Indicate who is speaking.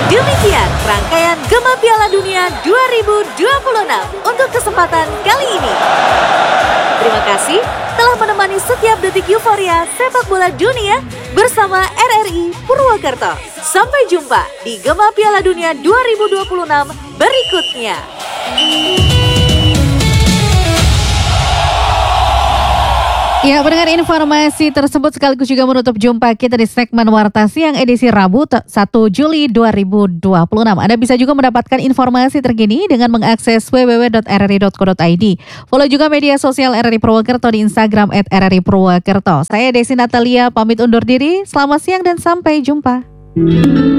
Speaker 1: Demikian rangkaian Gema Piala Dunia 2026 untuk kesempatan kali ini. Terima kasih telah menemani setiap detik euforia sepak bola dunia bersama RRI Purwokerto. Sampai jumpa di Gema Piala Dunia 2026 berikutnya.
Speaker 2: Ya, pendengar, informasi tersebut sekaligus juga menutup jumpa kita di segmen Warta Siang edisi Rabu 1 Juli 2026. Anda bisa juga mendapatkan informasi terkini dengan mengakses www.rri.co.id. Follow juga media sosial RRI Purwokerto di Instagram @rripurwokerto. Saya Desi Natalia pamit undur diri. Selamat siang dan sampai jumpa.